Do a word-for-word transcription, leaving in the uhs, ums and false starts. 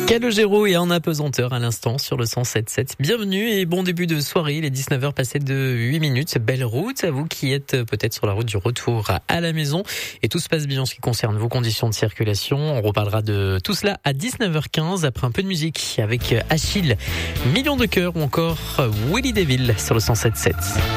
Calogero est en apesanteur à l'instant sur le cent sept sept. Bienvenue et bon début de soirée. Il est dix-neuf heures passées de huit minutes. Belle route à vous qui êtes peut-être sur la route du retour à la maison. Et tout se passe bien en ce qui concerne vos conditions de circulation. On reparlera de tout cela à dix-neuf heures quinze après un peu de musique avec Achille, Millions de cœurs ou encore Willy Deville sur le cent sept sept.